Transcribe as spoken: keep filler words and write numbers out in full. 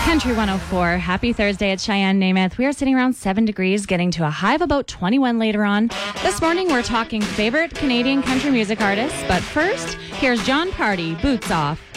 Country one oh four. Happy Thursday at Cheyenne Namath. We are sitting around seven degrees, getting to a high of about twenty-one later on. This morning, we're talking favorite Canadian country music artists. But first, here's John Party, Boots Off.